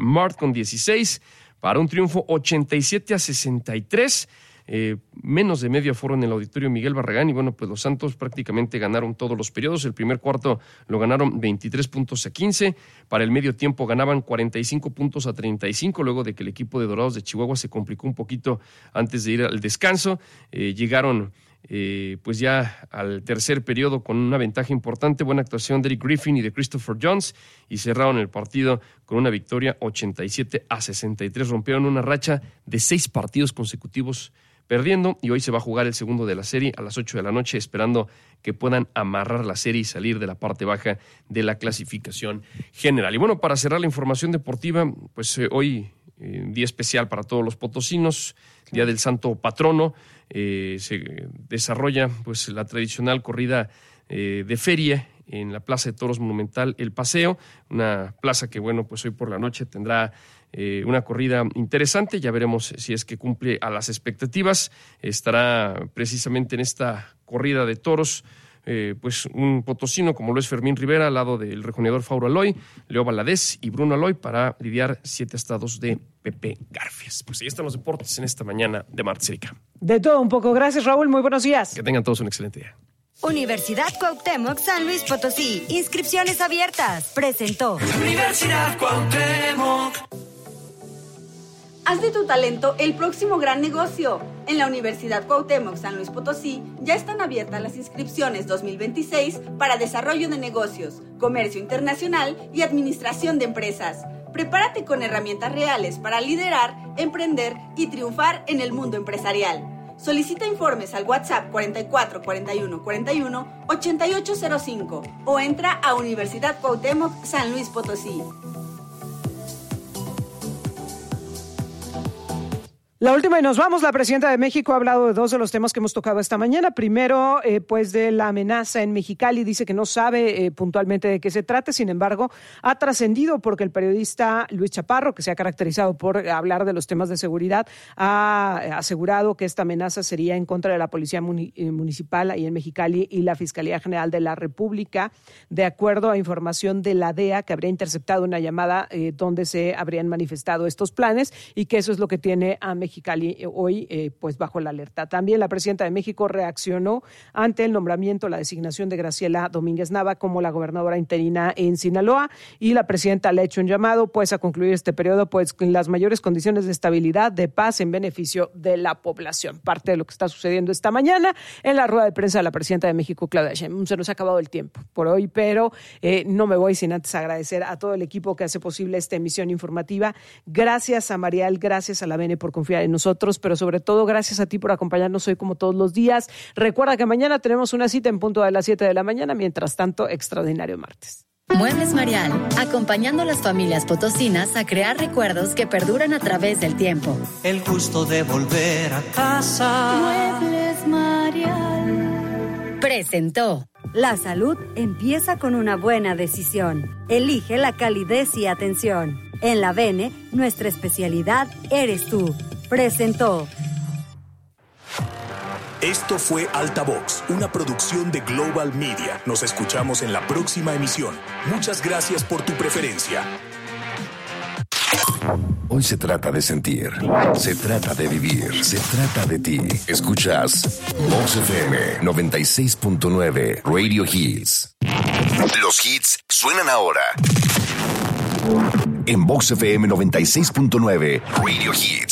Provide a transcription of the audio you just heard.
Mart con 16 para un triunfo 87-63. Menos de medio aforo en el Auditorio Miguel Barragán y bueno, pues los Santos prácticamente ganaron todos los periodos. El primer cuarto lo ganaron 23-15, para el medio tiempo ganaban 45-35, luego de que el equipo de Dorados de Chihuahua se complicó un poquito antes de ir al descanso. Llegaron pues ya al tercer periodo con una ventaja importante, buena actuación de Eric Griffin y de Christopher Jones, y cerraron el partido con una victoria 87-63. Rompieron una racha de 6 partidos consecutivos perdiendo, y hoy se va a jugar el segundo de la serie a las 8 de la noche, esperando que puedan amarrar la serie y salir de la parte baja de la clasificación general. Y bueno, para cerrar la información deportiva, pues hoy día especial para todos los potosinos, Día del Santo Patrono. Se desarrolla pues la tradicional corrida de feria en la Plaza de Toros Monumental El Paseo, una plaza que bueno, pues hoy por la noche tendrá una corrida interesante. Ya veremos si es que cumple a las expectativas. Estará precisamente en esta corrida de toros pues un potosino como lo es Fermín Rivera, al lado del rejoneador Fauro Aloy, Leo Valadez y Bruno Aloy, para lidiar 7 estados de Pepe Garfias. Pues ahí están los deportes en esta mañana de martes, Erika. De todo un poco. Gracias, Raúl. Muy buenos días. Que tengan todos un excelente día. Universidad Cuauhtémoc San Luis Potosí. Inscripciones abiertas. Presentó. Universidad Cuauhtémoc. Haz de tu talento el próximo gran negocio. En la Universidad Cuauhtémoc San Luis Potosí ya están abiertas las inscripciones 2026 para desarrollo de negocios, comercio internacional y administración de empresas. Prepárate con herramientas reales para liderar, emprender y triunfar en el mundo empresarial. Solicita informes al WhatsApp 44 41 41 8805 o entra a Universidad Cuauhtémoc San Luis Potosí. La última y nos vamos. La presidenta de México ha hablado de 2 de los temas que hemos tocado esta mañana. Primero, pues de la amenaza en Mexicali. Dice que no sabe puntualmente de qué se trata. Sin embargo, ha trascendido porque el periodista Luis Chaparro, que se ha caracterizado por hablar de los temas de seguridad, ha asegurado que esta amenaza sería en contra de la Policía Municipal ahí en Mexicali y la Fiscalía General de la República, de acuerdo a información de la DEA, que habría interceptado una llamada donde se habrían manifestado estos planes, y que eso es lo que tiene a Mexicali hoy pues bajo la alerta. También la presidenta de México reaccionó ante el nombramiento, la designación de Graciela Domínguez Nava como la gobernadora interina en Sinaloa, y la presidenta le ha hecho un llamado pues a concluir este periodo pues con las mayores condiciones de estabilidad, de paz en beneficio de la población. Parte de lo que está sucediendo esta mañana en la rueda de prensa de la presidenta de México, Claudia Sheinbaum. Se nos ha acabado el tiempo por hoy, pero no me voy sin antes agradecer a todo el equipo que hace posible esta emisión informativa. Gracias a Marial, gracias a la Bene por confiar en nosotros, pero sobre todo gracias a ti por acompañarnos hoy como todos los días. Recuerda que mañana tenemos una cita en punto de las 7 de la mañana. Mientras tanto, extraordinario martes. Muebles Marial, acompañando a las familias potosinas a crear recuerdos que perduran a través del tiempo. El gusto de volver a casa. Muebles Marial presentó. La salud empieza con una buena decisión. Elige la calidez y atención. En la Bene, nuestra especialidad eres tú. Presentó. Esto fue Altavoz, una producción de Global Media. Nos escuchamos en la próxima emisión. Muchas gracias por tu preferencia. Hoy se trata de sentir, se trata de vivir, se trata de ti. Escuchas Vox FM 96.9 Radio Hits. Los hits suenan ahora. En Vox FM 96.9 Radio Hits.